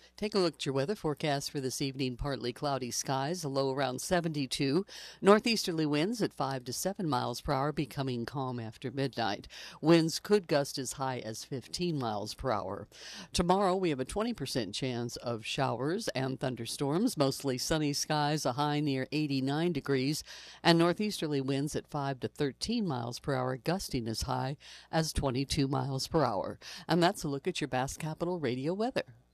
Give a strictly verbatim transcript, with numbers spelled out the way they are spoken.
Take a look at your weather forecast for this evening. Partly cloudy skies, a low around seventy-two. Northeasterly winds at five to seven miles per hour, becoming calm after midnight. Winds could gust as high as fifteen miles per hour. Tomorrow, we have a twenty percent chance of showers and thunderstorms. Mostly sunny skies, a high near eighty-nine degrees, and northeasterly winds at five to thirteen miles per hour, gusting as high as twenty-two miles per hour. And that's a look at your Bass Capital Radio weather.